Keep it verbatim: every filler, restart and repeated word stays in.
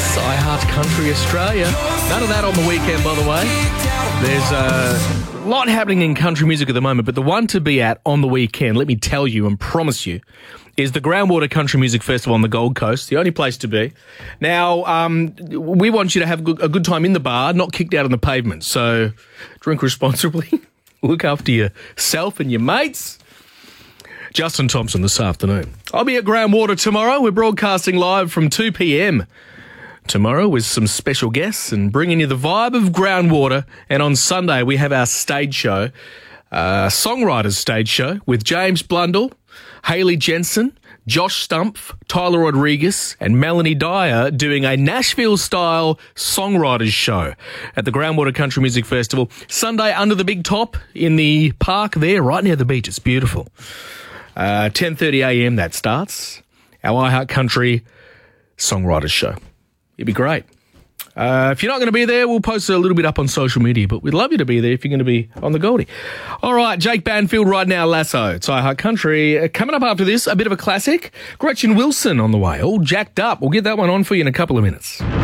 It's iHeart Country Australia. None of that on the weekend, by the way. There's a lot happening in country music at the moment, but the one to be at on the weekend, let me tell you and promise you, is the Groundwater Country Music Festival on the Gold Coast, the only place to be. Now, um, we want you to have a good, a good time in the bar, not kicked out on the pavement. So drink responsibly, look after yourself and your mates. Justin Thompson this afternoon. I'll be at Groundwater tomorrow. We're broadcasting live from two p.m. tomorrow with some special guests and bringing you the vibe of Groundwater. And on Sunday, we have our stage show, uh, Songwriters Stage Show with James Blundell, Hayley Jensen, Josh Stumpf, Tyler Rodriguez and Melanie Dyer doing a Nashville-style songwriters show at the Groundwater Country Music Festival. Sunday under the big top in the park there, right near the beach. It's beautiful. Uh, ten thirty a.m. that starts. Our iHeart Country Songwriters Show. It'd be great. Uh, if you're not going to be there, we'll post a little bit up on social media, but we'd love you to be there if you're going to be on the Goldie. All right, Jake Banfield right now, Lasso. It's iHeart Country. Uh, coming up after this, a bit of a classic. Gretchen Wilson on the way, all jacked up. We'll get that one on for you in a couple of minutes.